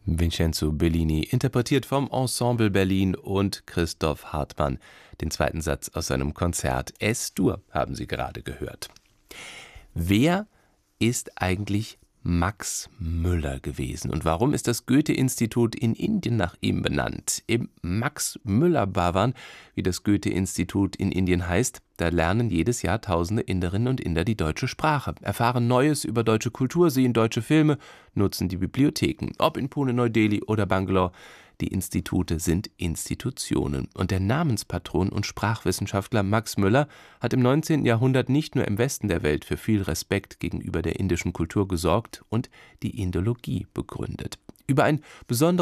Vincenzo Bellini, interpretiert vom Ensemble Berlin und Christoph Hartmann. Den zweiten Satz aus seinem Konzert Es-Dur haben Sie gerade gehört. Wer ist eigentlich Max Müller gewesen und warum ist das Goethe-Institut in Indien nach ihm benannt? Im Max-Müller-Bhavan, wie das Goethe-Institut in Indien heißt, da lernen jedes Jahr tausende Inderinnen und Inder die deutsche Sprache, erfahren Neues über deutsche Kultur, sehen deutsche Filme, nutzen die Bibliotheken, ob in Pune, Neu-Delhi oder Bangalore. Die Institute sind Institutionen. Und der Namenspatron und Sprachwissenschaftler Max Müller hat im 19. Jahrhundert nicht nur im Westen der Welt für viel Respekt gegenüber der indischen Kultur gesorgt und die Indologie begründet. Über ein besonderes